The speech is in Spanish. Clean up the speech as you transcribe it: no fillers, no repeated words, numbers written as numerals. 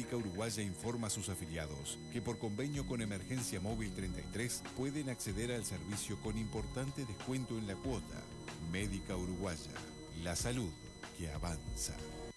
Médica Uruguaya informa a sus afiliados que por convenio con Emergencia Móvil 33 pueden acceder al servicio con importante descuento en la cuota. Médica Uruguaya, la salud que avanza.